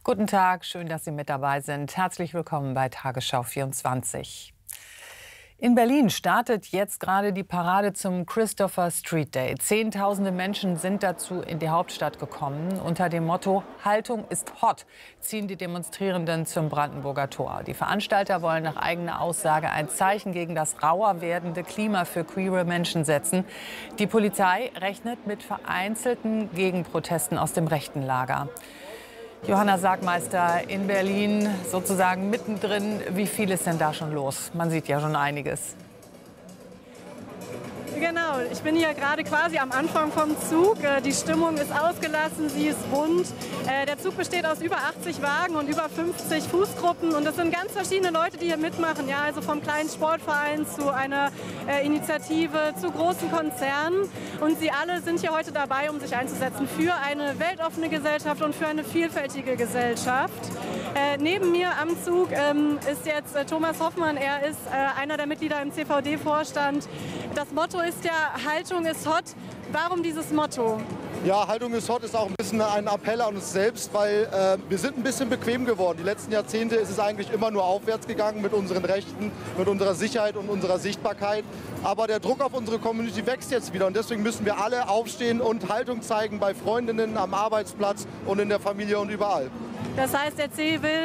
Guten Tag, schön, dass Sie mit dabei sind. Herzlich willkommen bei Tagesschau 24. In Berlin startet jetzt gerade die Parade zum Christopher Street Day. Zehntausende Menschen sind dazu in die Hauptstadt gekommen. Unter dem Motto "Haltung ist hot" ziehen die Demonstrierenden zum Brandenburger Tor. Die Veranstalter wollen nach eigener Aussage ein Zeichen gegen das rauer werdende Klima für queere Menschen setzen. Die Polizei rechnet mit vereinzelten Gegenprotesten aus dem rechten Lager. Johanna Sargmeister in Berlin, sozusagen mittendrin. Wie viel ist denn da schon los? Man sieht ja schon einiges. Genau, ich bin hier gerade quasi am Anfang vom Zug. Die Stimmung ist ausgelassen, sie ist bunt. Der Zug besteht aus über 80 Wagen und über 50 Fußgruppen. Und das sind ganz verschiedene Leute, die hier mitmachen. Ja, also vom kleinen Sportverein zu einer Initiative, zu großen Konzernen. Und sie alle sind hier heute dabei, um sich einzusetzen für eine weltoffene Gesellschaft und für eine vielfältige Gesellschaft. Neben mir am Zug ist jetzt Thomas Hoffmann. Er ist einer der Mitglieder im CVD-Vorstand. Das Motto ist ja, Haltung ist hot. Warum dieses Motto? Ja, Haltung ist hot ist auch ein bisschen ein Appell an uns selbst, weil wir sind ein bisschen bequem geworden. Die letzten Jahrzehnte ist es eigentlich immer nur aufwärts gegangen mit unseren Rechten, mit unserer Sicherheit und unserer Sichtbarkeit. Aber der Druck auf unsere Community wächst jetzt wieder und deswegen müssen wir alle aufstehen und Haltung zeigen bei Freundinnen, am Arbeitsplatz und in der Familie und überall. Das heißt, der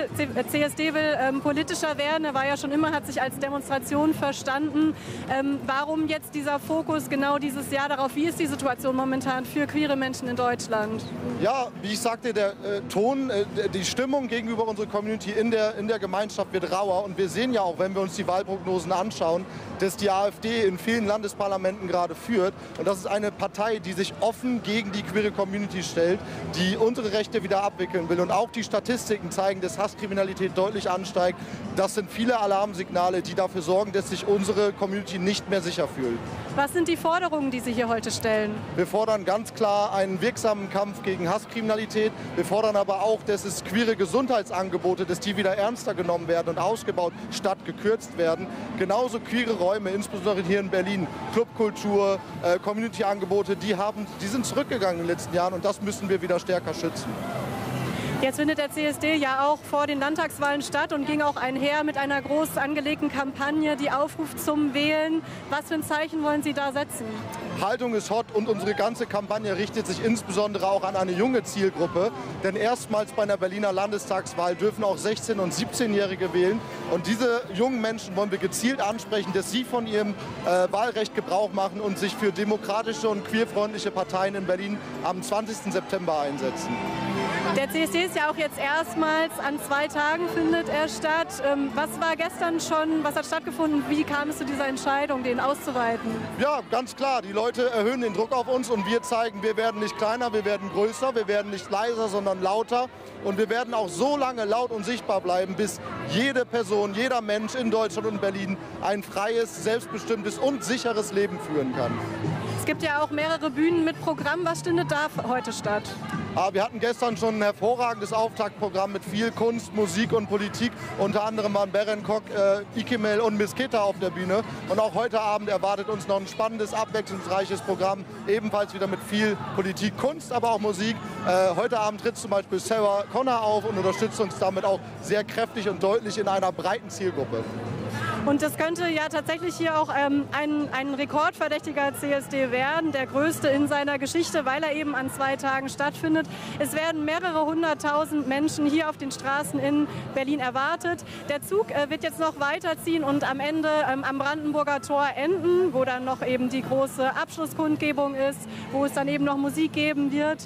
CSD will politischer werden. Er war ja schon immer, hat sich als Demonstration verstanden. Warum jetzt dieser Fokus genau dieses Jahr darauf? Wie ist die Situation momentan für queere Menschen in Deutschland? Ja, wie ich sagte, der Ton, die Stimmung gegenüber unserer Community in der Gemeinschaft wird rauer. Und wir sehen ja auch, wenn wir uns die Wahlprognosen anschauen, dass die AfD in vielen Landesparlamenten gerade führt. Und das ist eine Partei, die sich offen gegen die queere Community stellt, die unsere Rechte wieder abwickeln will. Und auch die Statistiken zeigen, dass Hasskriminalität deutlich ansteigt. Das sind viele Alarmsignale, die dafür sorgen, dass sich unsere Community nicht mehr sicher fühlt. Was sind die Forderungen, die Sie hier heute stellen? Wir fordern ganz klar einen wirksamen Kampf gegen Hasskriminalität. Wir fordern aber auch, dass es queere Gesundheitsangebote, dass die wieder ernster genommen werden und ausgebaut statt gekürzt werden. Genauso queere Räume, insbesondere hier in Berlin, Clubkultur, Community-Angebote, die sind zurückgegangen in den letzten Jahren und das müssen wir wieder stärker schützen. Jetzt findet der CSD ja auch vor den Landtagswahlen statt und ging auch einher mit einer groß angelegten Kampagne, die aufruft zum Wählen. Was für ein Zeichen wollen Sie da setzen? Haltung ist hot und unsere ganze Kampagne richtet sich insbesondere auch an eine junge Zielgruppe. Denn erstmals bei einer Berliner Landestagswahl dürfen auch 16- und 17-Jährige wählen. Und diese jungen Menschen wollen wir gezielt ansprechen, dass sie von ihrem Wahlrecht Gebrauch machen und sich für demokratische und queerfreundliche Parteien in Berlin am 20. September einsetzen. Der CSD ist ja auch jetzt erstmals an 2 Tagen findet er statt. Was war gestern schon, was hat stattgefunden? Wie kam es zu dieser Entscheidung, den auszuweiten? Ja, ganz klar. Die Leute erhöhen den Druck auf uns und wir zeigen, wir werden nicht kleiner, wir werden größer, wir werden nicht leiser, sondern lauter. Und wir werden auch so lange laut und sichtbar bleiben, bis jede Person, jeder Mensch in Deutschland und Berlin ein freies, selbstbestimmtes und sicheres Leben führen kann. Es gibt ja auch mehrere Bühnen mit Programm. Was findet da heute statt? Wir hatten gestern schon ein hervorragendes Auftaktprogramm mit viel Kunst, Musik und Politik. Unter anderem waren Berenkok, Ikemel und Misketa auf der Bühne. Und auch heute Abend erwartet uns noch ein spannendes, abwechslungsreiches Programm. Ebenfalls wieder mit viel Politik, Kunst, aber auch Musik. Heute Abend tritt zum Beispiel Sarah Connor auf und unterstützt uns damit auch sehr kräftig und deutlich in einer breiten Zielgruppe. Und das könnte ja tatsächlich hier auch ein rekordverdächtiger CSD werden, der größte in seiner Geschichte, weil er eben an 2 Tagen stattfindet. Es werden mehrere 100.000 Menschen hier auf den Straßen in Berlin erwartet. Der Zug wird jetzt noch weiterziehen und am Ende am Brandenburger Tor enden, wo dann noch eben die große Abschlusskundgebung ist, wo es dann eben noch Musik geben wird.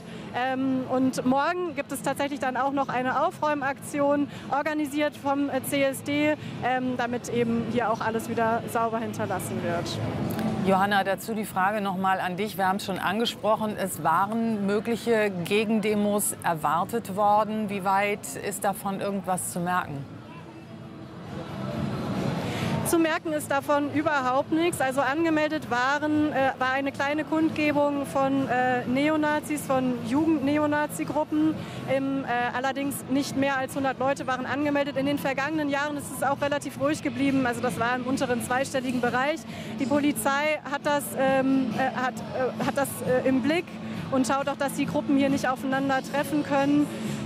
Und morgen gibt es tatsächlich dann auch noch eine Aufräumaktion, organisiert vom CSD, damit eben hier auch alles wieder sauber hinterlassen wird. Johanna, dazu die Frage noch mal an dich. Wir haben es schon angesprochen, es waren mögliche Gegendemos erwartet worden. Wie weit ist davon irgendwas zu merken? Zu merken ist davon überhaupt nichts. Also angemeldet war eine kleine Kundgebung von Neonazis, von Jugend-Neonazi-Gruppen. Allerdings nicht mehr als 100 Leute waren angemeldet. In den vergangenen Jahren ist es auch relativ ruhig geblieben. Also das war im unteren zweistelligen Bereich. Die Polizei hat das im Blick und schaut auch, dass die Gruppen hier nicht aufeinandertreffen können.